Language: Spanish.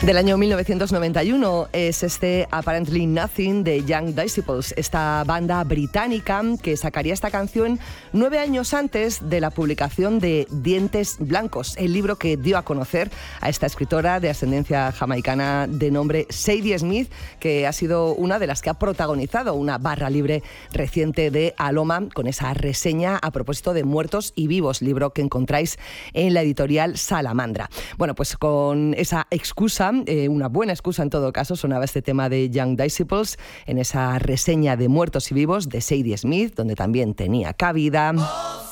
Del año 1991 es este Apparently Nothing de Young Disciples, esta banda británica que sacaría esta canción 9 años antes de la publicación de Dientes Blancos, el libro que dio a conocer a esta escritora de ascendencia jamaicana de nombre Sadie Smith, que ha sido una de las que ha protagonizado una barra libre reciente de Aloma con esa reseña a propósito de Muertos y Vivos, libro que encontráis en la editorial Salamandra. Bueno, pues con esa excusa, una buena excusa en todo caso, sonaba este tema de Young Disciples en esa reseña de Muertos y Vivos de Sadie Smith, donde también tenía cabida